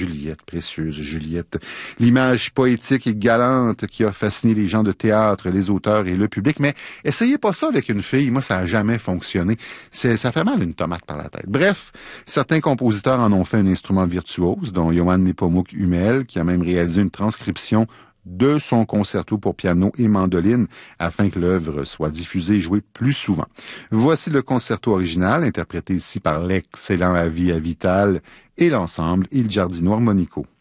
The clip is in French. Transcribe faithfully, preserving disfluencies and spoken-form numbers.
Juliette, précieuse Juliette. L'image poétique et galante qui a fasciné les gens de théâtre, les auteurs et le public. Mais essayez pas ça avec une fille. Moi, ça a jamais fonctionné. C'est, ça fait mal une tomate par la tête. Bref, certains compositeurs en ont fait un instrument virtuose, dont Johann Nepomuk Hummel, qui a même réalisé une transcription de son concerto pour piano et mandoline afin que l'œuvre soit diffusée et jouée plus souvent. Voici le concerto original, interprété ici par l'excellent Avi Avital et l'ensemble Il Giardino Armonico.